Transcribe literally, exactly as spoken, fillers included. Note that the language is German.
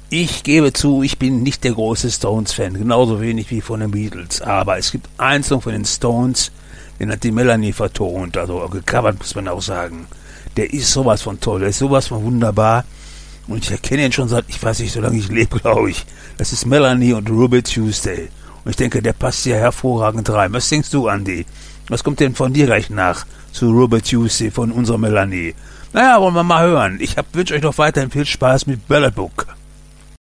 Ich gebe zu, ich bin nicht der große Stones-Fan, genauso wenig wie von den Beatles. Aber es gibt einen Song von den Stones, den hat die Melanie vertont, also gecovert, muss man auch sagen. Der ist sowas von toll, der ist sowas von wunderbar. Und ich erkenne ihn schon seit, ich weiß nicht, so lange ich lebe, glaube ich. Das ist Melanie und Ruby Tuesday. Und ich denke, der passt hier hervorragend rein. Was denkst du, Andi? Was kommt denn von dir gleich nach zu Ruby Tuesday von unserer Melanie? Naja, wollen wir mal hören. Ich wünsche euch noch weiterhin viel Spaß mit Ballad Book.